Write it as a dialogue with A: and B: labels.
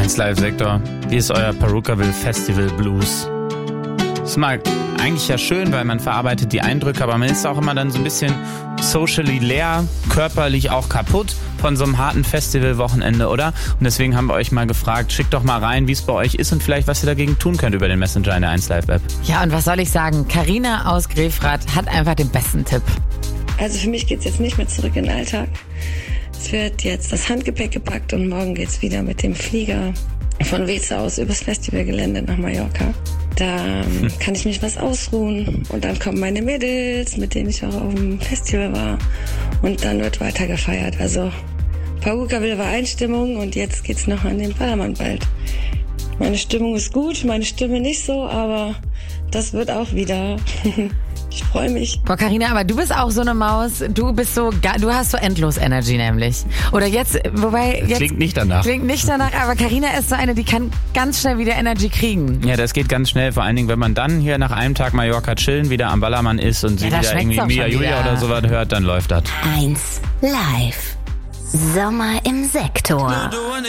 A: 1 Live Sektor. Wie ist euer Perukaville Festival Blues? Das ist mal eigentlich ja schön, weil man verarbeitet die Eindrücke, aber man ist auch immer dann so ein bisschen socially leer, körperlich auch kaputt von so einem harten Festivalwochenende, oder? Und deswegen haben wir euch mal gefragt, schickt doch mal rein, wie es bei euch ist und vielleicht, was ihr dagegen tun könnt über den Messenger in der 1 Live App.
B: Ja, und was soll ich sagen? Carina aus Grefrath hat einfach den besten Tipp.
C: Also für mich geht's jetzt nicht mehr zurück in den Alltag. Es wird jetzt das Handgepäck gepackt und morgen geht's wieder mit dem Flieger von Weze aus übers Festivalgelände nach Mallorca. Da kann ich mich was ausruhen und dann kommen meine Mädels, mit denen ich auch auf dem Festival war, und dann wird weiter gefeiert. Also Perukaville war Einstimmung und jetzt geht's noch an den Ballermann bald. Meine Stimmung ist gut, meine Stimme nicht so, aber das wird auch wieder. Ich freue mich.
B: Boah, Carina, aber du bist auch so eine Maus. Du hast so endlos Energy nämlich. Oder jetzt, wobei jetzt
A: Klingt nicht danach.
B: Klingt nicht danach, aber Carina ist so eine, die kann ganz schnell wieder Energy kriegen.
A: Ja, das geht ganz schnell, vor allen Dingen, wenn man dann hier nach einem Tag Mallorca chillen wieder am Ballermann ist und sie
B: da
A: wieder irgendwie
B: schmeckt's auch
A: Mia
B: schon
A: Julia
B: wieder.
A: oder sowas hört, dann läuft das.
D: 1 Live. Sommer im Sektor.